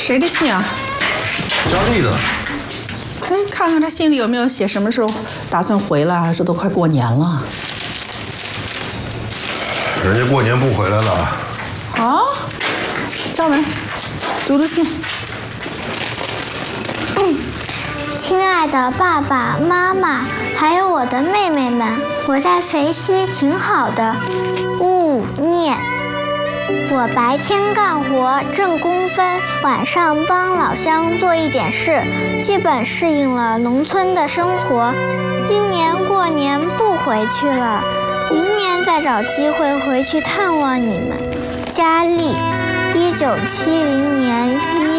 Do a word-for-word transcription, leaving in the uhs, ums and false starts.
谁的信啊？ 张丽的。 哎，看看他信里有没有写什么时候打算回来，这都快过年了。 人家过年不回来了。 啊？敲门，读读信。 嗯，亲爱的爸爸妈妈，还有我的妹妹们，我在肥西挺好的。勿念。我白天干活挣工分，晚上帮老乡做一点事，基本适应了农村的生活。今年过年不回去了，明年再找机会回去探望你们。佳丽，一九七零年一